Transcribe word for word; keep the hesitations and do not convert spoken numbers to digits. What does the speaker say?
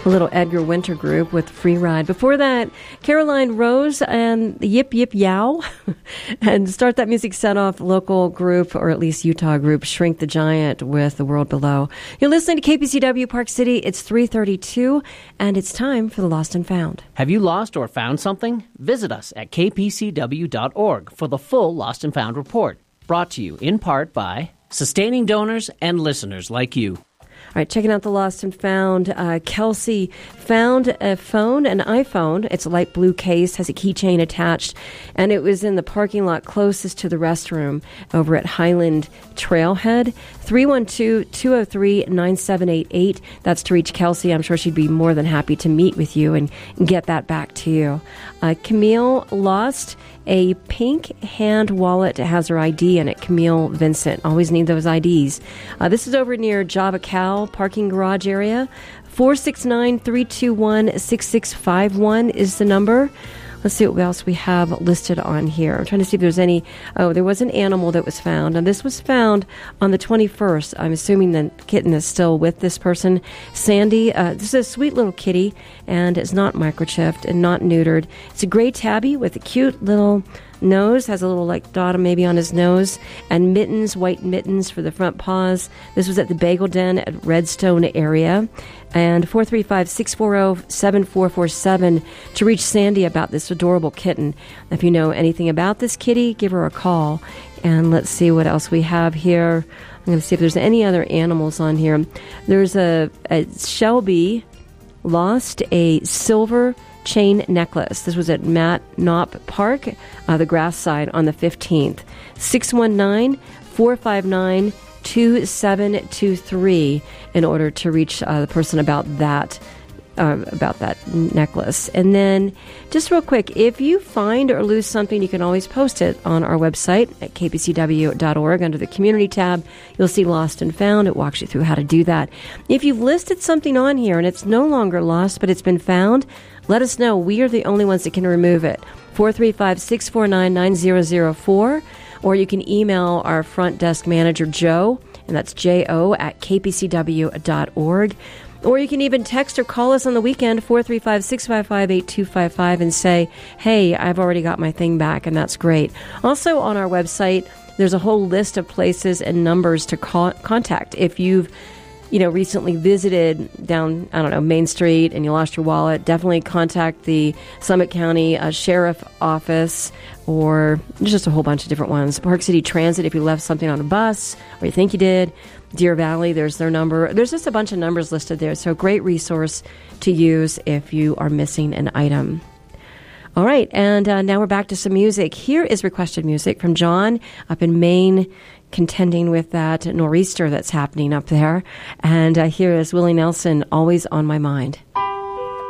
A little Edgar Winter Group with Free Ride. Before that, Caroline Rose and Yip Yip Yow. And start that music set off, local group, or at least Utah group, Shrink the Giant with The World Below. You're listening to K P C W Park City. It's three thirty-two, and it's time for the Lost and Found. Have you lost or found something? Visit us at k p c w dot org for the full Lost and Found report. Brought to you in part by sustaining donors and listeners like you. All right, checking out the Lost and Found. Uh, Kelsey found a phone, an iPhone. It's a light blue case, has a keychain attached, and it was in the parking lot closest to the restroom over at Highland Trailhead. three one two, two oh three, nine seven eight eight. That's to reach Kelsey. I'm sure she'd be more than happy to meet with you and, and get that back to you. Uh, Camille lost a pink hand wallet. It has her I D in it. Camille Vincent. Always need those I Ds. Uh, this is over near Java Cal parking garage area. four six nine, three two one, six six five one is the number. Let's see what else we have listed on here. I'm trying to see if there's any... Oh, there was an animal that was found. And this was found on the twenty-first. I'm assuming the kitten is still with this person. Sandy, uh, this is a sweet little kitty, and it's not microchipped and not neutered. It's a gray tabby with a cute little nose, has a little like dot maybe on his nose, and mittens, white mittens for the front paws. This was at the Bagel Den at Redstone area. And four three five, six four zero, seven four four seven to reach Sandy about this adorable kitten. If you know anything about this kitty, give her a call. And let's see what else we have here. I'm going to see if there's any other animals on here. There's a, a Shelby lost a silver chain necklace. This was at Matt Knopp Park, uh, the grass side on the fifteenth. six one nine, four five nine, two seven two three in order to reach uh, the person about that uh, about that necklace. And then just real quick, if you find or lose something, you can always post it on our website at k p c w dot org under the community tab. You'll see Lost and Found. It walks you through how to do that. If you've listed something on here and it's no longer lost but it's been found, let us know. We are the only ones that can remove it. four three five, six four nine, nine zero zero four. Or you can email our front desk manager, Joe, and that's J O at k p c w dot org. Or you can even text or call us on the weekend, four three five, six five five, eight two five five, and say, hey, I've already got my thing back, and that's great. Also on our website, there's a whole list of places and numbers to call, contact. If you've you know, recently visited down, I don't know, Main Street and you lost your wallet, definitely contact the Summit County uh, Sheriff Office, or just a whole bunch of different ones. Park City Transit, if you left something on a bus or you think you did. Deer Valley, there's their number. There's just a bunch of numbers listed there. So great resource to use if you are missing an item. All right, and uh, now we're back to some music. Here is requested music from John up in Maine, contending with that nor'easter that's happening up there. And uh, here is Willie Nelson, Always on My Mind.